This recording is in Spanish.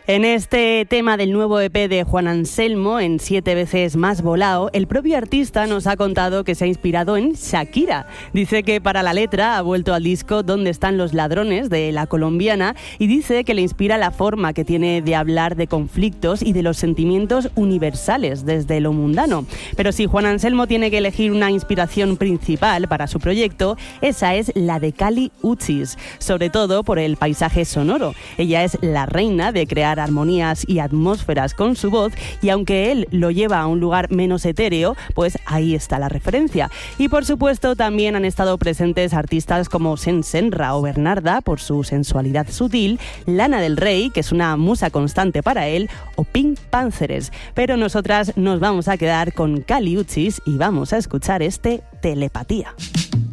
En este tema del nuevo EP de Juan Anselmo, en 7 veces más volado, el propio artista nos ha contado que se ha inspirado en Shakira. Dice que para la letra ha vuelto al disco ¿Dónde están los ladrones?, de La Colombiana, y dice que le inspira la forma que tiene de hablar de conflictos y de los sentimientos universales desde lo mundano. Pero si Juan Anselmo tiene que elegir una inspiración principal para su proyecto, esa es la de Kali Uchis, sobre todo por el paisaje sonoro. Ella es la reina de crear armonías y atmósferas con su voz, y aunque él lo lleva a un lugar menos etéreo, pues ahí está la referencia. Y por supuesto también han estado presentes artistas como Senra o Bernarda por su sensualidad sutil, Lana del Rey, que es una musa constante para él, o Pink Panthers. Pero nosotras nos vamos a quedar con Kali Uchis y vamos a escuchar este Telepatía.